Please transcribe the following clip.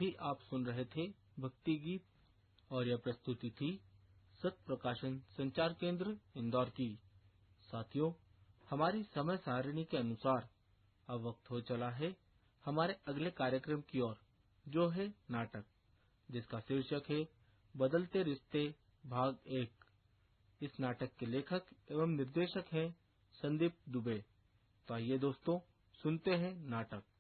अभी आप सुन रहे थे भक्ति गीत और यह प्रस्तुति थी सत्य प्रकाशन संचार केंद्र इंदौर की। साथियों, हमारी समय सारिणी के अनुसार अब वक्त हो चला है हमारे अगले कार्यक्रम की ओर, जो है नाटक, जिसका शीर्षक है बदलते रिश्ते भाग 1। इस नाटक के लेखक एवं निर्देशक हैं संदीप दुबे। तो आइए दोस्तों, सुनते हैं नाटक।